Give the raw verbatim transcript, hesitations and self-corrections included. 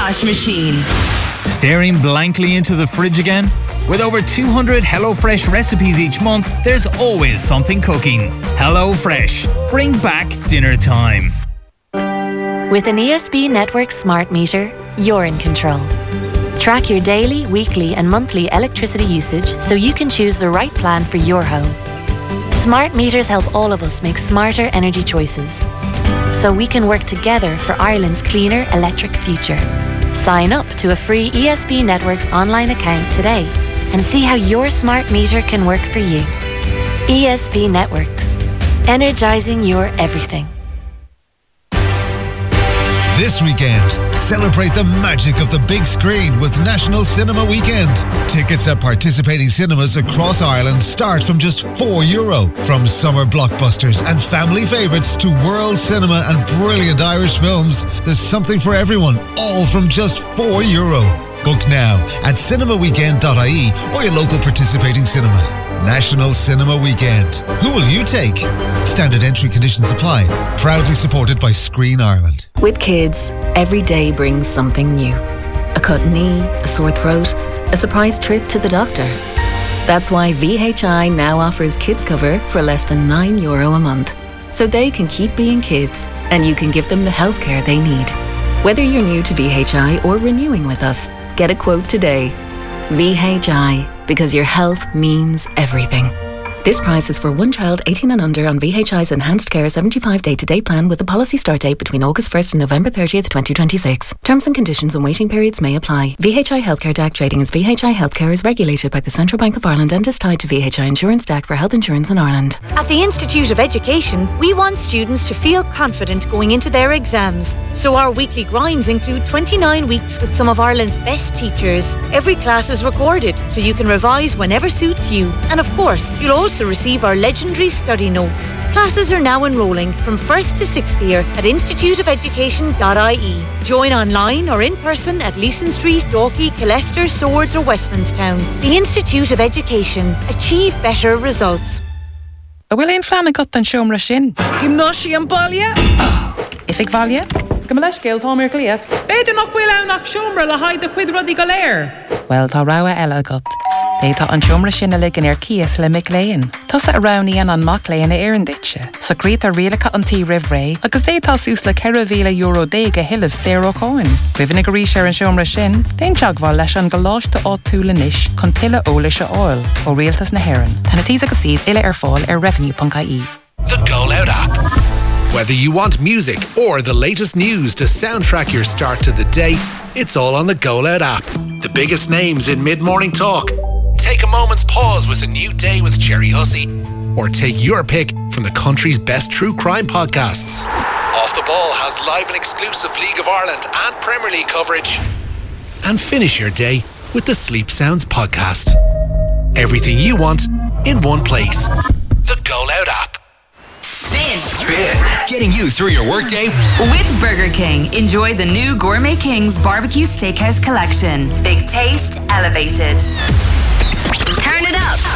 wash machine. Staring blankly into the fridge again? With over two hundred HelloFresh recipes each month, there's always something cooking. HelloFresh. Bring back dinner time. With an E S B Network smart meter, you're in control. Track your daily, weekly and monthly electricity usage so you can choose the right plan for your home. Smart meters help all of us make smarter energy choices, so we can work together for Ireland's cleaner electric future. Sign up to a free E S B Networks online account today and see how your smart meter can work for you. E S B Networks. Energising your everything. This weekend, celebrate the magic of the big screen with National Cinema Weekend. Tickets at participating cinemas across Ireland start from just four euro. From summer blockbusters and family favourites to world cinema and brilliant Irish films, there's something for everyone, all from just four euro. Book now at cinema weekend dot I E or your local participating cinema. National Cinema Weekend. Who will you take? Standard entry conditions apply. Proudly supported by Screen Ireland. With kids, every day brings something new. A cut knee, a sore throat, a surprise trip to the doctor. That's why V H I now offers kids cover for less than nine euro a month. So they can keep being kids and you can give them the healthcare they need. Whether you're new to V H I or renewing with us, get a quote today. V H I, because your health means everything. This price is for one child eighteen and under on V H I's Enhanced Care seventy-five day-to-day plan with a policy start date between August first and November thirtieth, twenty twenty-six. Terms and conditions and waiting periods may apply. V H I Healthcare D A C trading as V H I Healthcare is regulated by the Central Bank of Ireland and is tied to V H I Insurance D A C for health insurance in Ireland. At the Institute of Education, we want students to feel confident going into their exams. So our weekly grinds include twenty-nine weeks with some of Ireland's best teachers. Every class is recorded, so you can revise whenever suits you. And of course, you'll also receive our legendary study notes. Classes are now enrolling from first to sixth year at institute of education dot I E. Join online or in person at Leeson Street, Dalkey, Killester, Swords or Westmanstown. The Institute of Education. Achieve better results. A bhfuil éon fleanna got an seomra sin. Gymnáisi an baile? If ag bhaile? Go leis céil tá mé clia. Beidir nach bhfuil ann nach seomra le haid de chuid rudí go léir. Well, tá rogha eile agat. They tá an seomra sin a ligan ar cias le mic léin. Tusa a rowníon an mac léin a éirinditse. So grét a rialacha an tí rih ré, agus dé tá sús le ceithre mhíle euro déig a hiileh zéro cáin. Rihanna go rís ar an seomra sin, déin teagháil leis an goláiste á túla níis chun tuile ólaise áil ó rialtas na hÉireann. Tána tís agus síos ile ar fáil ar revenue dot I E. The Go Loud app. Whether you want music or the latest news to soundtrack your start to the day, it's all on the Go Loud app. The biggest names in mid-morning talk. Take a moment's pause with a new day with Jerry Hussey, or take your pick from the country's best true crime podcasts. Off the Ball has live and exclusive League of Ireland and Premier League coverage. And finish your day with the Sleep Sounds podcast. Everything you want in one place. The Go Loud app. Spin. Spin. Getting you through your workday. With Burger King, enjoy the new Gourmet King's Barbecue Steakhouse Collection. Big taste, elevated. Turn it up.